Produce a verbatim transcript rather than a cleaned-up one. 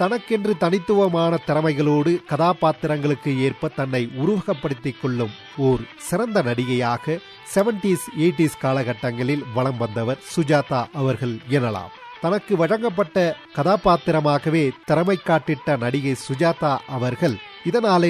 தனக்கென்று தனித்துவமான திறமைகளோடு கதாபாத்திரங்களுக்கு ஏற்ப தன்னை உருவகப்படுத்திக் கொள்ளும் ஓர் சிறந்த நடிகையாக செவன்டீஸ் எயிட்டிஸ் காலகட்டங்களில் வலம் வந்தவர் சுஜாதா அவர்கள் எனலாம். தனக்கு வழங்கப்பட்ட கதாபாத்திரமாகவே திறமை காட்டிட்ட நடிகை சுஜாதா அவர்கள் இதனாலே